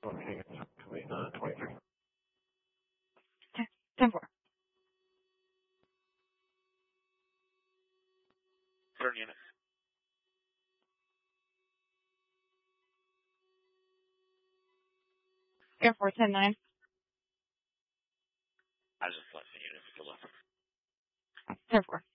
Okay, 23. 10-4. Turn unit. Air Force 10-9. I just left the unit to the left. 10-4.